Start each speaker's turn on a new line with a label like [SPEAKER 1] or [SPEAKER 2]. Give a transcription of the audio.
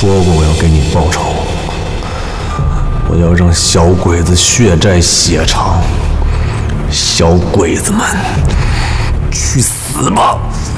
[SPEAKER 1] 说过我要给你报仇，我要让小鬼子血债血偿。小鬼子们，去死吧！